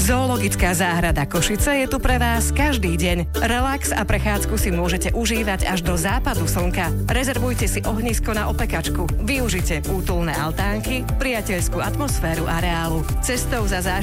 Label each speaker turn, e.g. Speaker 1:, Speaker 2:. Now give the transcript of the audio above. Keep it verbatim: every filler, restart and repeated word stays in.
Speaker 1: Zoologická záhrada Košice je tu pre vás každý deň. Relax a prechádzku si môžete užívať až do západu slnka. Rezervujte si ohnisko na opekačku. Využite útulné altánky, priateľskú atmosféru areálu. Cestou za zážitkami